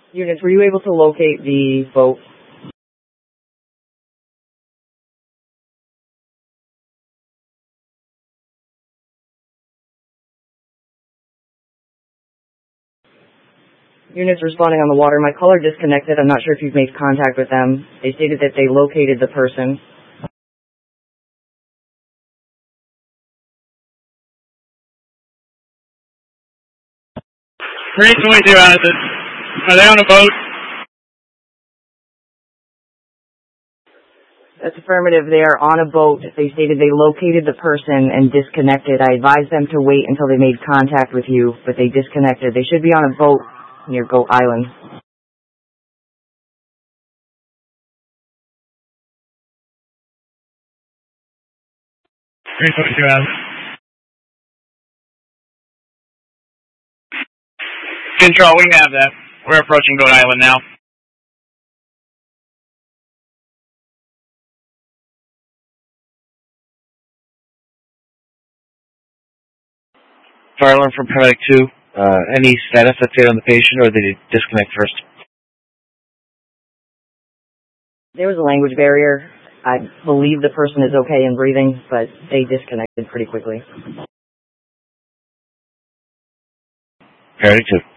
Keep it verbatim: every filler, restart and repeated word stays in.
Units, were you able to locate the boat? Units responding on the water. My caller disconnected. I'm not sure if you've made contact with them. They stated that they located the person. three twenty-two Addison. Are they on a boat? That's affirmative. They are on a boat. They stated they located the person and disconnected. I advised them to wait until they made contact with you, but they disconnected. They should be on a boat near Goat Island. three twenty-two Addison. Control, we have that. We're approaching Goat Island now. Fire alarm from paramedic two. Uh, any status update on the patient, or did they disconnect first? There was a language barrier. I believe the person is okay and breathing, but they disconnected pretty quickly. Paramedic two.